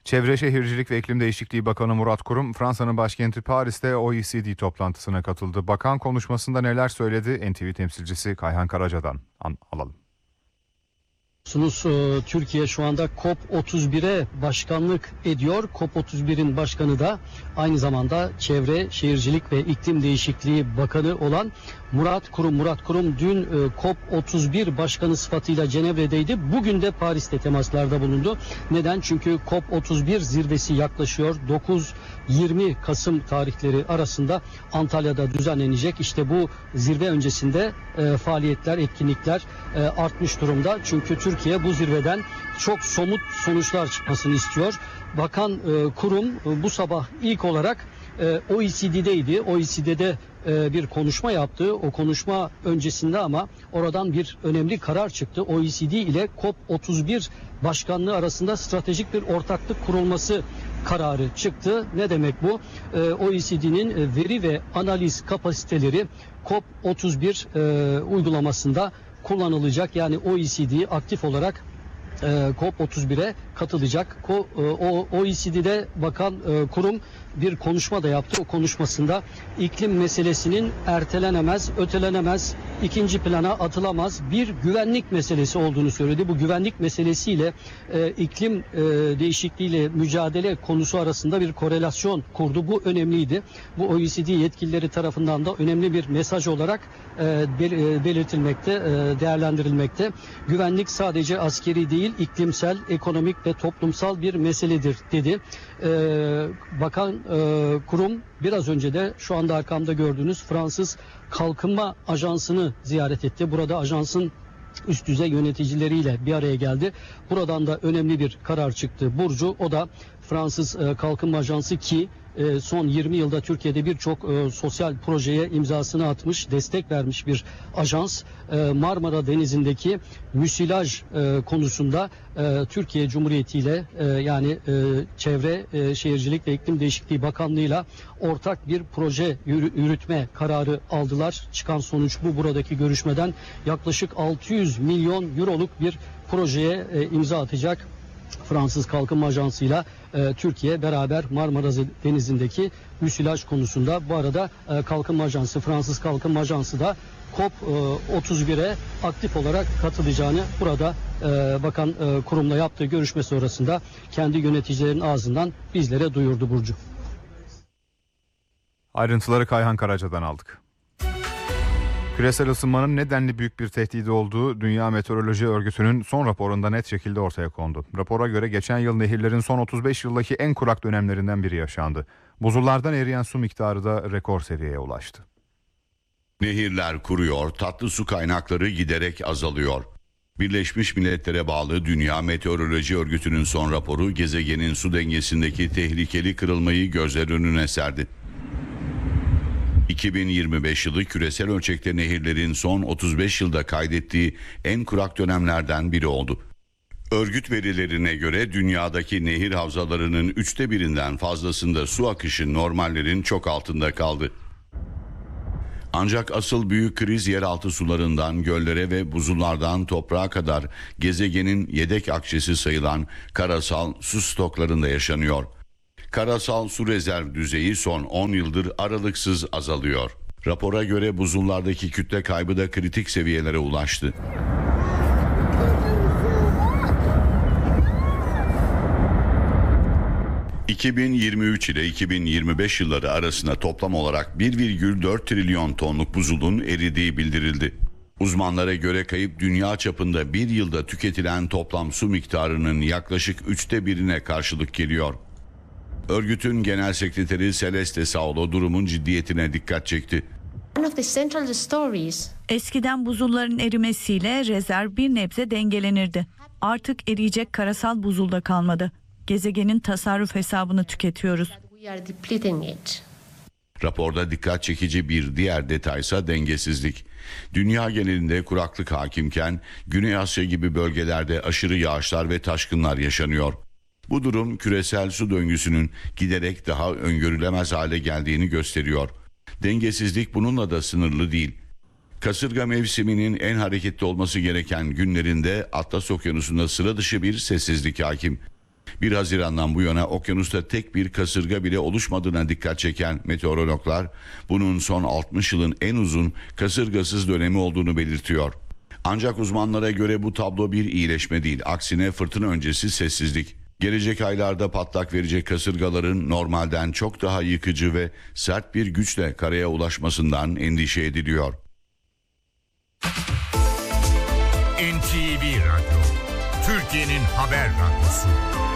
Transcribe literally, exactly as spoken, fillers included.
Çevre Şehircilik ve İklim Değişikliği Bakanı Murat Kurum, Fransa'nın başkenti Paris'te O E C D toplantısına katıldı. Bakan konuşmasında neler söyledi? N T V temsilcisi Kayhan Karaca'dan an- alalım. Türkiye şu anda COP otuz bire başkanlık ediyor. COP otuz birin başkanı da aynı zamanda Çevre, Şehircilik ve İklim Değişikliği Bakanı olan Murat Kurum. Murat Kurum dün COP otuz bir başkanı sıfatıyla Cenevre'deydi. Bugün de Paris'te temaslarda bulundu. Neden? Çünkü COP otuz bir zirvesi yaklaşıyor. dokuz yirmi Kasım tarihleri arasında Antalya'da düzenlenecek. İşte bu zirve öncesinde e, faaliyetler, etkinlikler e, artmış durumda. Çünkü Türkiye bu zirveden çok somut sonuçlar çıkmasını istiyor. Bakan e, Kurum e, bu sabah ilk olarak e, O E C D'deydi. O E C D'de e, bir konuşma yaptı. O konuşma öncesinde ama oradan bir önemli karar çıktı. O E C D ile COP otuz bir başkanlığı arasında stratejik bir ortaklık kurulması kararı çıktı. Ne demek bu? E, O E C D'nin veri ve analiz kapasiteleri COP otuz bir e, uygulamasında kullanılacak. Yani O E C D aktif olarak e, COP otuz bire katılacak. Ko, e, o, O E C D'de bakan e, kurum bir konuşma da yaptı. O konuşmasında iklim meselesinin ertelenemez, ötelenemez, ikinci plana atılamaz bir güvenlik meselesi olduğunu söyledi. Bu güvenlik meselesiyle e, iklim e, değişikliğiyle mücadele konusu arasında bir korelasyon kurdu. Bu önemliydi. Bu O E C D yetkilileri tarafından da önemli bir mesaj olarak e, belirtilmekte, e, değerlendirilmekte. Güvenlik sadece askeri değil, iklimsel, ekonomik ve toplumsal bir meseledir dedi. E, Bakan e, Kurum biraz önce de şu anda arkamda gördüğünüz Fransız Kalkınma Ajansı'nı ziyaret etti. Burada ajansın üst düzey yöneticileriyle bir araya geldi. Buradan da önemli bir karar çıktı. Burcu, o da Fransız e, Kalkınma Ajansı ki e, son yirmi yılda Türkiye'de birçok e, sosyal projeye imzasını atmış, destek vermiş bir ajans. E, Marmara Denizi'ndeki müsilaj e, konusunda e, Türkiye Cumhuriyeti ile e, yani e, Çevre, e, Şehircilik ve İklim Değişikliği Bakanlığı'yla ortak bir proje yürü, yürütme kararı aldılar. Çıkan sonuç bu. Buradaki görüşmeden yaklaşık altı yüz milyon euroluk bir projeye e, imza atacak Fransız Kalkınma Ajansı'yla e, Türkiye beraber Marmara Denizi'ndeki müsilaj konusunda. Bu arada e, Kalkınma Ajansı, Fransız Kalkınma Ajansı da COP otuz bire aktif olarak katılacağını burada e, bakan e, kurumla yaptığı görüşme sonrasında kendi yöneticilerin ağzından bizlere duyurdu Burcu. Ayrıntıları Kayhan Karaca'dan aldık. Küresel ısınmanın nedenli büyük bir tehdidi olduğu Dünya Meteoroloji Örgütü'nün son raporunda net şekilde ortaya kondu. Rapora göre geçen yıl nehirlerin son otuz beş yıldaki en kurak dönemlerinden biri yaşandı. Buzullardan eriyen su miktarı da rekor seviyeye ulaştı. Nehirler kuruyor, tatlı su kaynakları giderek azalıyor. Birleşmiş Milletler'e bağlı Dünya Meteoroloji Örgütü'nün son raporu gezegenin su dengesindeki tehlikeli kırılmayı gözler önüne serdi. iki bin yirmi beş yılı küresel ölçekte nehirlerin son otuz beş yılda kaydettiği en kurak dönemlerden biri oldu. Örgüt verilerine göre dünyadaki nehir havzalarının üçte birinden fazlasında su akışı normallerin çok altında kaldı. Ancak asıl büyük kriz yeraltı sularından göllere ve buzullardan toprağa kadar gezegenin yedek akçesi sayılan karasal su stoklarında yaşanıyor. Karasal su rezerv düzeyi son on yıldır aralıksız azalıyor. Rapora göre buzullardaki kütle kaybı da kritik seviyelere ulaştı. iki bin yirmi üç ile iki bin yirmi beş yılları arasında toplam olarak bir virgül dört trilyon tonluk buzulun eridiği bildirildi. Uzmanlara göre kayıp dünya çapında bir yılda tüketilen toplam su miktarının yaklaşık üçte birine karşılık geliyor. Örgütün Genel Sekreteri Celeste Saulo durumun ciddiyetine dikkat çekti. Eskiden buzulların erimesiyle rezerv bir nebze dengelenirdi. Artık eriyecek karasal buzul da kalmadı. Gezegenin tasarruf hesabını tüketiyoruz. Raporda dikkat çekici bir diğer detaysa dengesizlik. Dünya genelinde kuraklık hakimken Güney Asya gibi bölgelerde aşırı yağışlar ve taşkınlar yaşanıyor. Bu durum küresel su döngüsünün giderek daha öngörülemez hale geldiğini gösteriyor. Dengesizlik bununla da sınırlı değil. Kasırga mevsiminin en hareketli olması gereken günlerinde Atlas Okyanusu'nda sıra dışı bir sessizlik hakim. bir Haziran'dan bu yana okyanusta tek bir kasırga bile oluşmadığına dikkat çeken meteorologlar bunun son altmış yılın en uzun kasırgasız dönemi olduğunu belirtiyor. Ancak uzmanlara göre bu tablo bir iyileşme değil, aksine fırtına öncesi sessizlik. Gelecek aylarda patlak verecek kasırgaların normalden çok daha yıkıcı ve sert bir güçle karaya ulaşmasından endişe ediliyor. N T V Radyo, Türkiye'nin haber radyosu.